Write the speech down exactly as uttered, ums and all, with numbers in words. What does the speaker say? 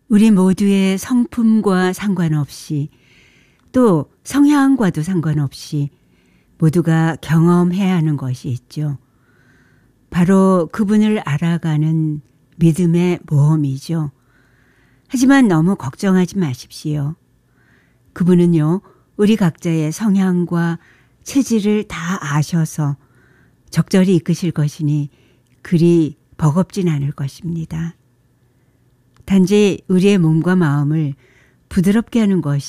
우리 모두의 성품과 상관없이 또 성향과도 상관없이 모두가 경험해야 하는 것이 있죠. 바로 그분을 알아가는 믿음의 모험이죠. 하지만 너무 걱정하지 마십시오. 그분은요, 우리 각자의 성향과 체질을 다 아셔서 적절히 이끄실 것이니 그리 버겁진 않을 것입니다. 단지 우리의 몸과 마음을 부드럽게 하는 것이